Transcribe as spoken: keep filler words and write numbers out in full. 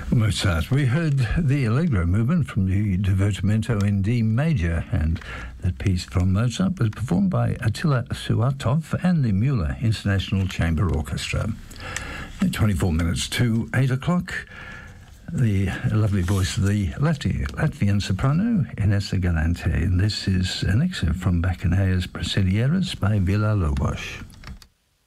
Mozart. We heard the Allegro movement from the Divertimento in D major, and that piece from Mozart was performed by Attila Suatov and the Mueller International Chamber Orchestra. twenty-four minutes to eight o'clock. The lovely voice of the Latvi- Latvian soprano Inessa Galante, and this is an excerpt from Bacchanalia's Brasileiras by Villa Lobos.